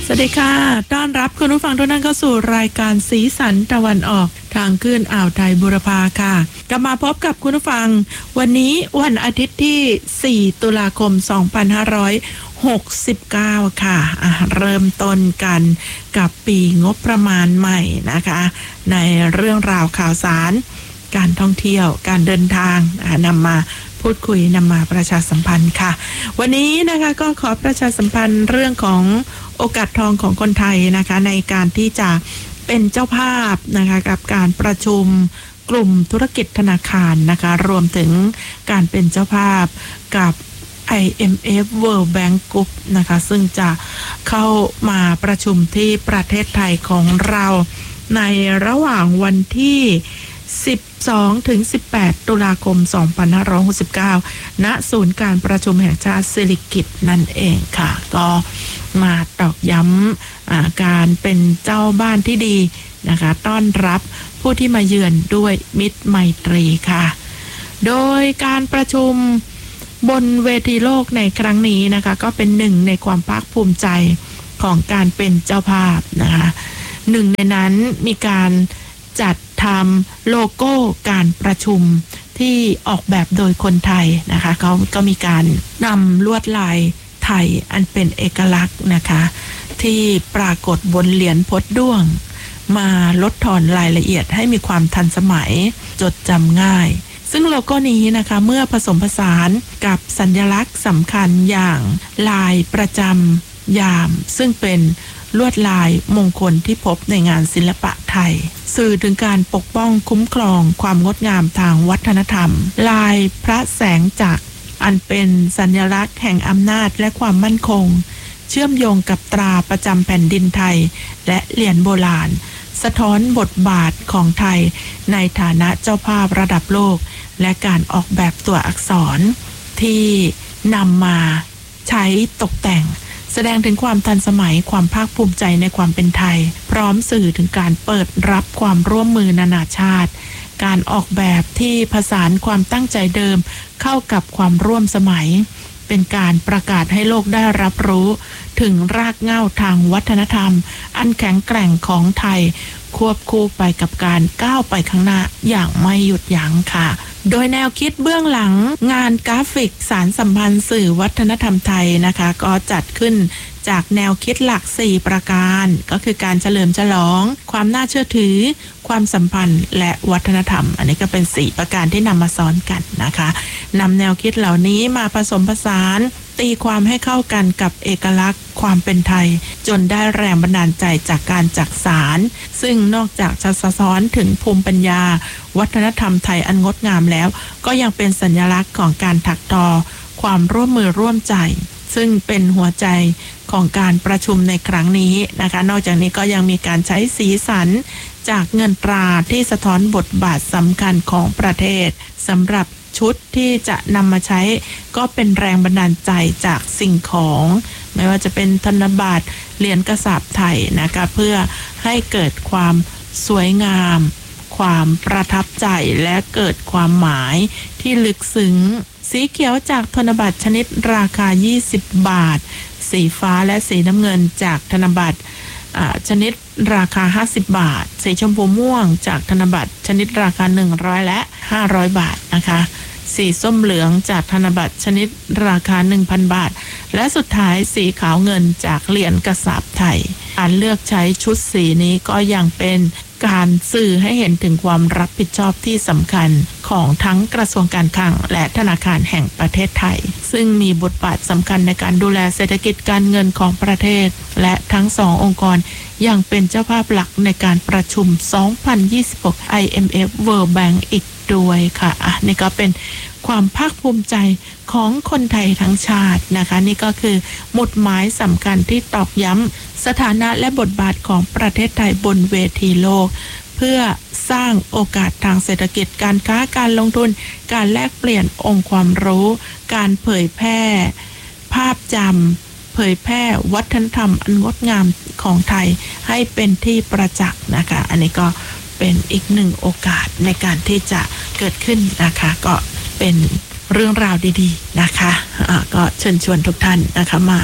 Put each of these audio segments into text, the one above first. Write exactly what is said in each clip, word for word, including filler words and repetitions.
สวัสดีค่ะต้อนรับคุณผู้ฟังทุกท่านเข้าสู่รายการสีสันตะวันออกทางคลื่นอ่าวไทยบุรพาค่ะกลับมาพบกับคุณผู้ฟังวันนี้วันอาทิตย์ที่สี่ตุลาคมสองพันห้าร้อยหกสิบเก้าค่ะะเริ่มต้นกันกับปีงบประมาณใหม่นะคะในเรื่องราวข่าวสารการท่องเที่ยวการเดินทางนำมาพูดคุยนำมาประชาสัมพันธ์ค่ะวันนี้นะคะก็ขอประชาสัมพันธ์เรื่องของโอกาสทองของคนไทยนะคะในการที่จะเป็นเจ้าภาพนะคะกับการประชุมกลุ่มธุรกิจธนาคารนะคะรวมถึงการเป็นเจ้าภาพกับ ไอ เอ็ม เอฟ World Bank Group นะคะซึ่งจะเข้ามาประชุมที่ประเทศไทยของเราในระหว่างวันที่สิบสองถึงสิบแปดตุลาคมสองพันห้าร้อยหกสิบเก้าณศูนย์การประชุมแห่งชาติสิริกิติ์นั่นเองค่ะก็มาตอกย้ำการเป็นเจ้าบ้านที่ดีนะคะต้อนรับผู้ที่มาเยือนด้วยมิตรไมตรีค่ะโดยการประชุมบนเวทีโลกในครั้งนี้นะคะก็เป็นหนึ่งในความภาคภูมิใจของการเป็นเจ้าภาพนะคะหนึ่งในนั้นมีการจัดทำโลโก้การประชุมที่ออกแบบโดยคนไทยนะคะเขาก็มีการนำลวดลายไทยอันเป็นเอกลักษณ์นะคะที่ปรากฏบนเหรียญพดด้วงมาลดทอนรายละเอียดให้มีความทันสมัยจดจำง่ายซึ่งโลโก้นี้นะคะเมื่อผสมผสานกับสัญลักษณ์สำคัญอย่างลายประจำยามซึ่งเป็นลวดลายมงคลที่พบในงานศิลปะไทยสื่อถึงการปกป้องคุ้มครองความงดงามทางวัฒนธรรมลายพระแสงจักรอันเป็นสัญลักษณ์แห่งอำนาจและความมั่นคงเชื่อมโยงกับตราประจำแผ่นดินไทยและเหรียญโบราณสะท้อนบทบาทของไทยในฐานะเจ้าภาพระดับโลกและการออกแบบตัวอักษรที่นำมาใช้ตกแต่งแสดงถึงความทันสมัยความภาคภูมิใจในความเป็นไทยพร้อมสื่อถึงการเปิดรับความร่วมมือนานาชาติการออกแบบที่ผสานความตั้งใจเดิมเข้ากับความร่วมสมัยเป็นการประกาศให้โลกได้รับรู้ถึงรากเหง้าทางวัฒนธรรมอันแข็งแกร่งของไทยควบคู่ไปกับการก้าวไปข้างหน้าอย่างไม่หยุดยั้งค่ะโดยแนวคิดเบื้องหลังงานกราฟิกสารสัมพันธ์สื่อวัฒนธรรมไทยนะคะก็จัดขึ้นจากแนวคิดหลักสี่ประการก็คือการเฉลิมฉลองความน่าเชื่อถือความสัมพันธ์และวัฒนธรรมอันนี้ก็เป็นสี่ประการที่นำมาซ้อนกันนะคะนำแนวคิดเหล่านี้มาผสมผสานตีความให้เข้ากันกับเอกลักษณ์ความเป็นไทยจนได้แรงบันดาลใจจากการจักสานซึ่งนอกจากจะสะท้อนถึงภูมิปัญญาวัฒนธรรมไทยอันงดงามแล้วก็ยังเป็นสัญลักษณ์ของการถักทอความร่วมมือร่วมใจซึ่งเป็นหัวใจของการประชุมในครั้งนี้นะคะนอกจากนี้ก็ยังมีการใช้สีสันจากเงินตราที่สะท้อนบทบาทสำคัญของประเทศสำหรับชุดที่จะนำมาใช้ก็เป็นแรงบันดาลใจจากสิ่งของไม่ว่าจะเป็นธนบัตรเหรียญกระสาบไทยนะคะเพื่อให้เกิดความสวยงามความประทับใจและเกิดความหมายที่ลึกซึ้งสีเขียวจากธนบัตรชนิดราคายี่สิบบาทสีฟ้าและสีน้ำเงินจากธนบัตรชนิดราคาห้าสิบบาทสีชมพูม่วงจากธนบัตรชนิดราคาหนึ่งร้อยและห้าร้อยบาทนะคะสีส้มเหลืองจากธนบัตรชนิดราคา หนึ่งพัน บาทและสุดท้ายสีขาวเงินจากเหรียญกระสาบไทยการเลือกใช้ชุดสีนี้ก็ยังเป็นการสื่อให้เห็นถึงความรับผิดชอบที่สำคัญของทั้งกระทรวงการคลังและธนาคารแห่งประเทศไทยซึ่งมีบทบาทสำคัญในการดูแลเศรษฐกิจการเงินของประเทศและทั้งสององค์กรยังเป็นเจ้าภาพหลักในการประชุมสองพันยี่สิบหก ไอ เอ็ม เอฟ World Bank อีกด้วยค่ะอ่ะนี่ก็เป็นความภาคภูมิใจของคนไทยทั้งชาตินะคะนี่ก็คือหมุดหมายสำคัญที่ตอกย้ำสถานะและบทบาทของประเทศไทยบนเวทีโลกเพื่อสร้างโอกาสทางเศรษฐกิจการค้าการลงทุนการแลกเปลี่ยนองค์ความรู้การเผยแพร่ภาพจำเผยแพร่วัฒนธรรมอันงดงามของไทยให้เป็นที่ประจักษ์นะคะอันนี้ก็เป็นอีกหนึ่งโอกาสในการที่จะเกิดขึ้นนะคะก็เป็นเรื่องราวดีๆนะคะะก็เชิญชวนทุกท่านนะคะมา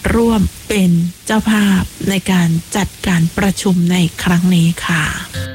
ร่วมเป็นเจ้าภาพในการจัดการประชุมในครั้งนี้ค่ะ